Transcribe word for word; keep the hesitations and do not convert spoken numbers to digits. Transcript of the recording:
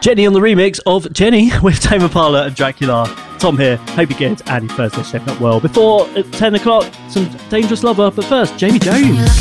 Jenny on the remix of Jenny with Tame Impala and Dracula. Tom here. Hope you're good and your Thursday's shaping up well. Before ten o'clock, some Dangerous Lover, but first, Jamie Jones.